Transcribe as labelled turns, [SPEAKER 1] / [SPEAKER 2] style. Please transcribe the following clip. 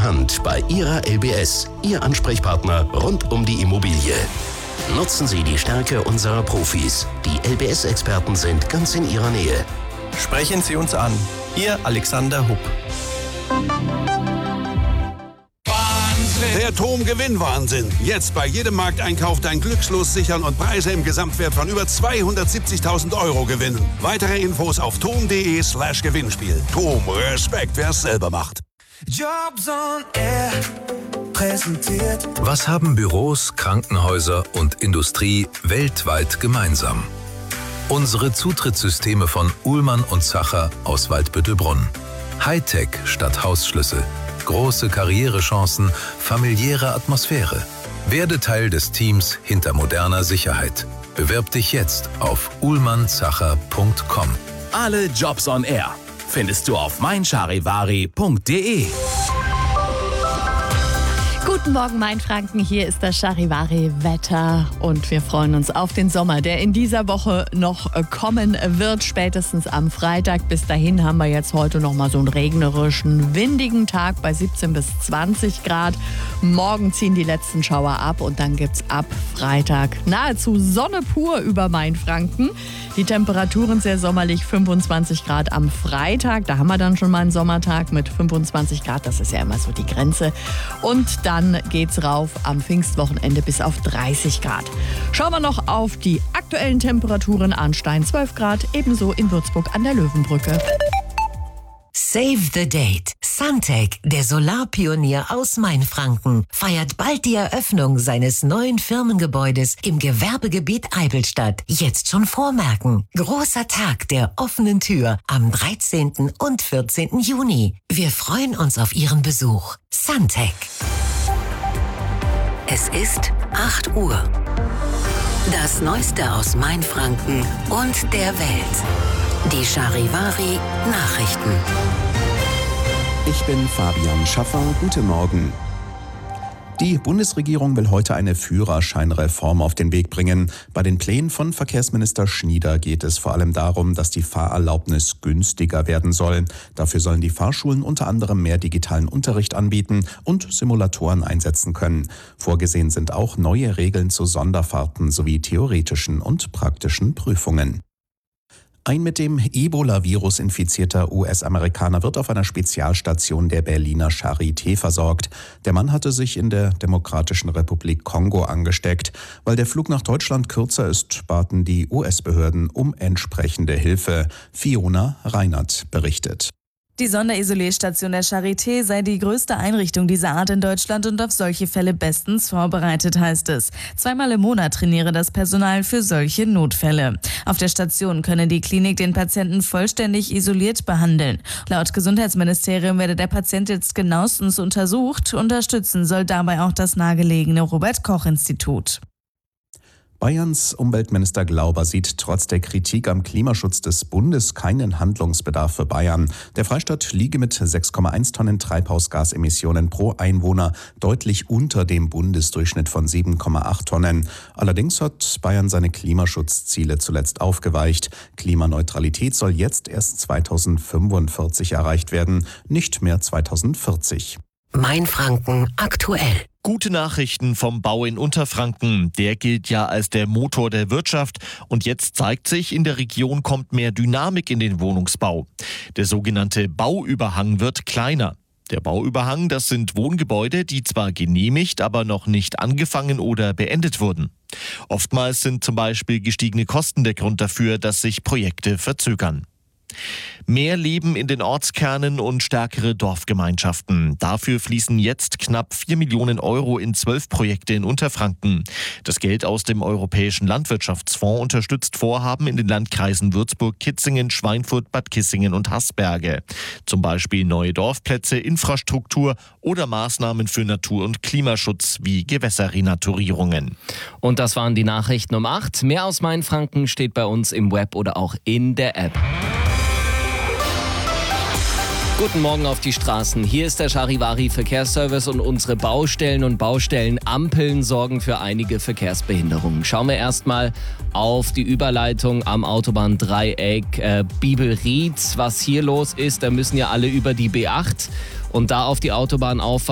[SPEAKER 1] Hand bei Ihrer LBS, Ihr Ansprechpartner rund um die Immobilie. Nutzen Sie die Stärke unserer Profis. Die LBS-Experten sind ganz in Ihrer Nähe.
[SPEAKER 2] Sprechen Sie uns an. Ihr Alexander Hupp.
[SPEAKER 3] Der TOM-Gewinnwahnsinn. Jetzt bei jedem Markteinkauf dein Glückslos sichern und Preise im Gesamtwert von über 270.000 € gewinnen. Weitere Infos auf tom.de/Gewinnspiel. TOM, Respekt, wer es selber macht.
[SPEAKER 4] Jobs on Air präsentiert.
[SPEAKER 5] Was haben Büros, Krankenhäuser und Industrie weltweit gemeinsam? Unsere Zutrittssysteme von Uhlmann und Zacher aus Waldbüttelbrunn. Hightech statt Hausschlüssel. Große Karrierechancen, familiäre Atmosphäre. Werde Teil des Teams hinter moderner Sicherheit. Bewirb dich jetzt auf uhlmannzacher.com.
[SPEAKER 6] Alle Jobs on Air findest du auf meincharivari.de.
[SPEAKER 7] Guten Morgen, Mainfranken. Hier ist das Charivari-Wetter und wir freuen uns auf den Sommer, der in dieser Woche noch kommen wird, spätestens am Freitag. Bis dahin haben wir jetzt heute noch mal so einen regnerischen, windigen Tag bei 17 bis 20 Grad. Morgen ziehen die letzten Schauer ab und dann gibt's ab Freitag nahezu Sonne pur über Mainfranken. Die Temperaturen sehr sommerlich, 25 Grad am Freitag. Da haben wir dann schon mal einen Sommertag mit 25 Grad. Das ist ja immer so die Grenze. Und dann geht's rauf am Pfingstwochenende bis auf 30 Grad. Schauen wir noch auf die aktuellen Temperaturen. Arnstein 12 Grad, ebenso in Würzburg an der Löwenbrücke.
[SPEAKER 8] Save the Date. Suntech, der Solarpionier aus Mainfranken, feiert bald die Eröffnung seines neuen Firmengebäudes im Gewerbegebiet Eibelstadt. Jetzt schon vormerken. Großer Tag der offenen Tür am 13. und 14. Juni. Wir freuen uns auf Ihren Besuch. Suntech. Es ist 8 Uhr. Das Neueste aus Mainfranken und der Welt. Die Charivari Nachrichten.
[SPEAKER 9] Ich bin Fabian Schaffer. Guten Morgen. Die Bundesregierung will heute eine Führerscheinreform auf den Weg bringen. Bei den Plänen von Verkehrsminister Schnieder geht es vor allem darum, dass die Fahrerlaubnis günstiger werden soll. Dafür sollen die Fahrschulen unter anderem mehr digitalen Unterricht anbieten und Simulatoren einsetzen können. Vorgesehen sind auch neue Regeln zu Sonderfahrten sowie theoretischen und praktischen Prüfungen. Ein mit dem Ebola-Virus infizierter US-Amerikaner wird auf einer Spezialstation der Berliner Charité versorgt. Der Mann hatte sich in der Demokratischen Republik Kongo angesteckt. Weil der Flug nach Deutschland kürzer ist, baten die US-Behörden um entsprechende Hilfe. Fiona Reinert berichtet.
[SPEAKER 10] Die Sonderisolierstation der Charité sei die größte Einrichtung dieser Art in Deutschland und auf solche Fälle bestens vorbereitet, heißt es. 2-mal im Monat trainiere das Personal für solche Notfälle. Auf der Station könne die Klinik den Patienten vollständig isoliert behandeln. Laut Gesundheitsministerium werde der Patient jetzt genauestens untersucht. Unterstützen soll dabei auch das nahegelegene Robert-Koch-Institut.
[SPEAKER 9] Bayerns Umweltminister Glauber sieht trotz der Kritik am Klimaschutz des Bundes keinen Handlungsbedarf für Bayern. Der Freistaat liege mit 6,1 Tonnen Treibhausgasemissionen pro Einwohner deutlich unter dem Bundesdurchschnitt von 7,8 Tonnen. Allerdings hat Bayern seine Klimaschutzziele zuletzt aufgeweicht. Klimaneutralität soll jetzt erst 2045 erreicht werden, nicht mehr 2040.
[SPEAKER 8] Mainfranken aktuell.
[SPEAKER 11] Gute Nachrichten vom Bau in Unterfranken. Der gilt ja als der Motor der Wirtschaft. Und jetzt zeigt sich, in der Region kommt mehr Dynamik in den Wohnungsbau. Der sogenannte Bauüberhang wird kleiner. Der Bauüberhang, das sind Wohngebäude, die zwar genehmigt, aber noch nicht angefangen oder beendet wurden. Oftmals sind zum Beispiel gestiegene Kosten der Grund dafür, dass sich Projekte verzögern. Mehr Leben in den Ortskernen und stärkere Dorfgemeinschaften. Dafür fließen jetzt knapp 4 Millionen € in 12 Projekte in Unterfranken. Das Geld aus dem Europäischen Landwirtschaftsfonds unterstützt Vorhaben in den Landkreisen Würzburg, Kitzingen, Schweinfurt, Bad Kissingen und Haßberge. Zum Beispiel neue Dorfplätze, Infrastruktur oder Maßnahmen für Natur- und Klimaschutz wie Gewässerrenaturierungen.
[SPEAKER 12] Und das waren die Nachrichten um 8. Mehr aus Mainfranken steht bei uns im Web oder auch in der App. Guten Morgen auf die Straßen. Hier ist der Charivari Verkehrsservice und unsere Baustellen und Baustellenampeln sorgen für einige Verkehrsbehinderungen. Schauen wir erstmal auf die Überleitung am Autobahndreieck Bibelried. Was hier los ist, da müssen ja alle über die B8 und da auf die Autobahn auffahren.